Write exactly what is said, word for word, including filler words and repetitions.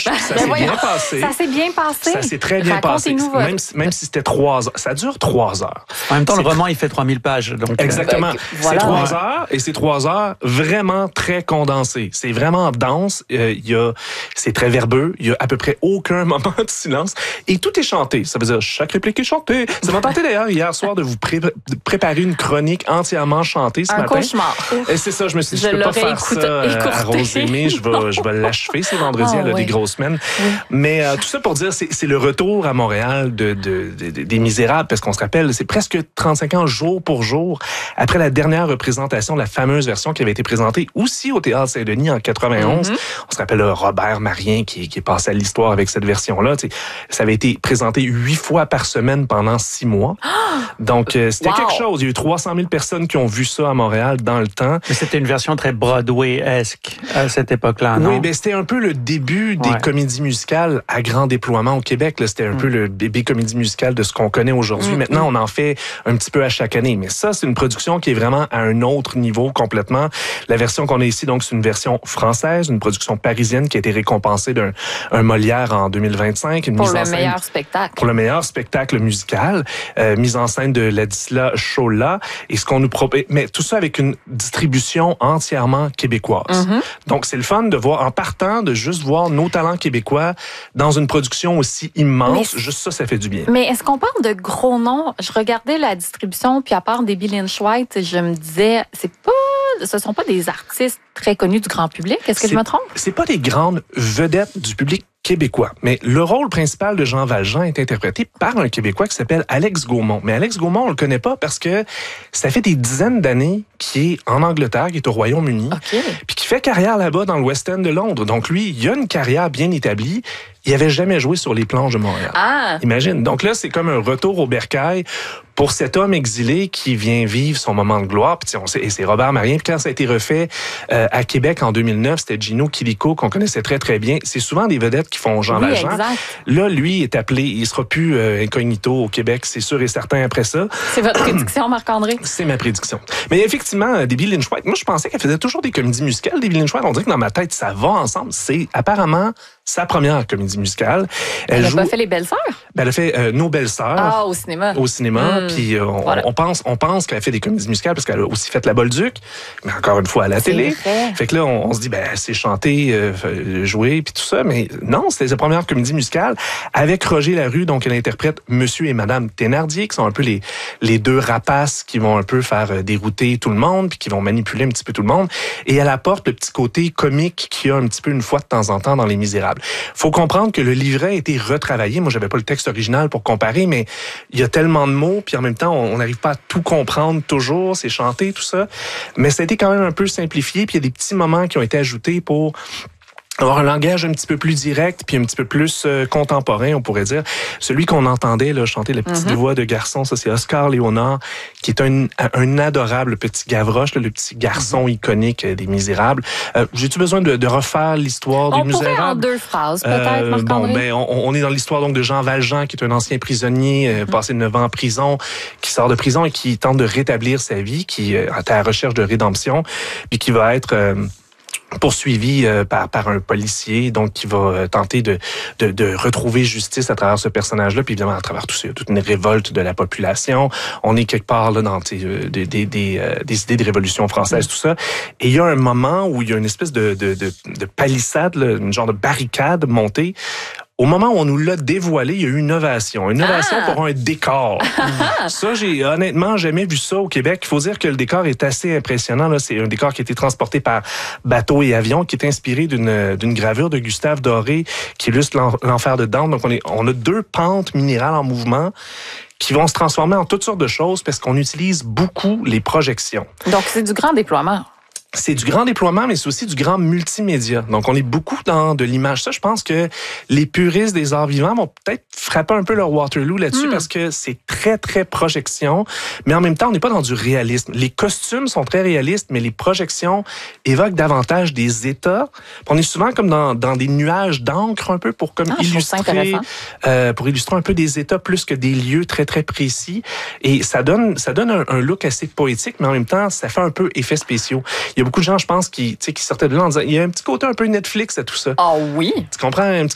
Ça s'est bien passé. Ça s'est bien passé. Ça s'est très bien passé. Votre... Même, même si c'était trois heures. Ça dure trois heures. En même temps, c'est le roman, il fait trois mille pages. Donc, exactement. Euh, voilà. C'est trois heures et c'est trois heures vraiment très condensées. C'est vraiment dense. Euh, il y a, c'est très verbeux. Il y a à peu près aucun moment de silence. Et tout est chanté. Ça veut dire chaque réplique est chantée. Ça m'a tenté d'ailleurs hier soir de vous pré- de préparer une chronique entièrement chantée ce Un matin. cauchemar. Et c'est ça, je me suis dit, Je je peux pas l'aurais faire écoute- ça euh, à écourté. Rosemée. Je vais, je vais l'achever. C'est vendredi, Ah, elle a oui. des grosses semaines. Oui. Mais euh, tout ça pour dire, c'est, c'est le retour à Montréal de, de, de, de- des Misérables, parce qu'on se rappelle, c'est presque trente-cinq ans jour pour jour après la dernière représentation de la fameuse version qui avait été présentée aussi au Théâtre Saint-Denis en quatre-vingt-onze. Mm-hmm. On se rappelle là, Robert Marien qui, qui est passé à l'histoire avec cette version-là. Tu sais, ça avait été présenté huit fois par semaine pendant six mois. Donc, euh, c'était Wow. quelque chose. Il y a eu trois cent mille personnes qui ont vu ça à Montréal dans le temps. Mais c'était une version très Broadway-esque à cette époque-là, non? Oui, ben c'était un peu le début des Ouais. comédies musicales à grand déploiement au Québec. Là, c'était un mm. peu le bébé comédie musicale de ce qu'on connaît aujourd'hui. Mm. Maintenant, on en fait un petit peu à chaque année. Mais ça, c'est une production qui est vraiment à un autre niveau complètement. La version qu'on a ici, donc, c'est une version française, une production parisienne qui a été récompensée d'un un Molière en deux mille vingt-cinq. Une pour mise le en scène, meilleur spectacle. Pour le meilleur spectacle musical. Euh, mise en scène de Ladislas Chola. Et ce qu'on nous propose, mais tout ça avec une distribution entièrement québécoise. Mm-hmm. Donc, c'est le fun de voir, en partant, de juste voir nos talents québécois dans une production aussi immense. Mais, juste ça, ça fait du bien. Mais est-ce qu'on parle de gros noms? Je regardais la distribution, puis à part des Bill Lynch-White, je me disais, c'est pas, ce sont pas des artistes très connus du grand public. Est-ce que c'est, je me trompe? C'est pas des grandes vedettes du public québécois. Mais le rôle principal de Jean Valjean est interprété par un Québécois qui s'appelle Alex Gaumont. Mais Alex Gaumont, on le connaît pas parce que ça fait des dizaines d'années qu'il est en Angleterre, qu'il est au Royaume-Uni, okay. puis qu'il fait carrière là-bas dans le West End de Londres. Donc lui, il a une carrière bien établie. Il avait jamais joué sur les planches de Montréal. Ah. Imagine. Donc là, c'est comme un retour au bercail pour cet homme exilé qui vient vivre son moment de gloire. Puis on sait, et c'est Robert Marien. Puis quand ça a été refait euh, à Québec en deux mille neuf, c'était Gino Chilico qu'on connaissait très très bien. C'est souvent des vedettes qui font Jean oui, Valjean. Exact. Là, lui est appelé. Il sera plus euh, incognito au Québec, c'est sûr et certain après ça. C'est votre prédiction, Marc-André? C'est ma prédiction. Mais effectivement, Debbie Lynch-White, moi je pensais qu'elle faisait toujours des comédies musicales. Debbie Lynch-White, on dirait que dans ma tête ça va ensemble. C'est apparemment sa première comédie musicale. Elle n'a joue... pas fait Les Belles-Sœurs? Ben, elle a fait euh, Nos Belles-Sœurs. Ah, au cinéma. Au cinéma. Mmh. Puis euh, on, voilà. on pense, on pense qu'elle a fait des comédies musicales parce qu'elle a aussi fait La Bolduc, mais encore une fois à la c'est télé. Vrai. Fait que là, on, on se dit, ben, c'est chanter, euh, jouer, puis tout ça. Mais non, c'était sa première comédie musicale avec Roger Larue. Donc, elle interprète Monsieur et Madame Thénardier, qui sont un peu les, les deux rapaces qui vont un peu faire euh, dérouter tout le monde, puis qui vont manipuler un petit peu tout le monde. Et elle apporte le petit côté comique qu'il y a un petit peu une fois de temps en temps dans Les Misérables. Faut comprendre que le livret a été retravaillé. Moi, j'avais pas le texte original pour comparer, mais il y a tellement de mots, puis en même temps, on n'arrive pas à tout comprendre toujours. C'est chanté, tout ça. Mais ça a été quand même un peu simplifié, puis il y a des petits moments qui ont été ajoutés pour avoir un langage un petit peu plus direct puis un petit peu plus euh, contemporain, on pourrait dire. Celui qu'on entendait là, chanter la petite mm-hmm. voix de garçon, ça c'est Oscar Léonard, qui est un, un adorable petit Gavroche, là, le petit garçon mm-hmm. iconique euh, des Misérables. Euh, j'ai-tu besoin de, de refaire l'histoire on des Misérables? On pourrait en deux phrases, peut-être, euh, Marc-André? Bon, ben, on, on est dans l'histoire donc de Jean Valjean, qui est un ancien prisonnier, euh, mm-hmm. passé neuf ans en prison, qui sort de prison et qui tente de rétablir sa vie, qui euh, est à la recherche de rédemption, puis qui va être... Euh, poursuivi euh, par par un policier, donc qui va euh, tenter de, de de retrouver justice à travers ce personnage-là, puis évidemment à travers tout ça, toute une révolte de la population. On est quelque part là dans euh, des des des, euh, des idées de révolution française, mmh. tout ça. Et il y a un moment où il y a une espèce de de de, de palissade, là, une genre de barricade montée. Au moment où on nous l'a dévoilé, il y a eu une ovation. Une ovation ah! pour un décor. Ça, j'ai honnêtement jamais vu ça au Québec. Il faut dire que le décor est assez impressionnant. Là. C'est un décor qui a été transporté par bateau et avion, qui est inspiré d'une, d'une gravure de Gustave Doré qui illustre l'enfer de Dante. Donc, on, est, on a deux pentes minérales en mouvement qui vont se transformer en toutes sortes de choses parce qu'on utilise beaucoup les projections. Donc, c'est du grand déploiement. C'est du grand déploiement, mais c'est aussi du grand multimédia. Donc, on est beaucoup dans de l'image. Ça, je pense que les puristes des arts vivants vont peut-être frapper un peu leur Waterloo là-dessus mmh. parce que c'est très, très projection. Mais en même temps, on n'est pas dans du réalisme. Les costumes sont très réalistes, mais les projections évoquent davantage des états. On est souvent comme dans, dans des nuages d'encre un peu pour comme ah, illustrer, euh, pour illustrer un peu des états plus que des lieux très, très précis. Et ça donne, ça donne un, un look assez poétique, mais en même temps, ça fait un peu effets spéciaux. Il y a beaucoup de gens, je pense, qui, qui sortaient de là en disant il y a un petit côté un peu Netflix à tout ça. Ah oh, oui. Tu comprends? Un petit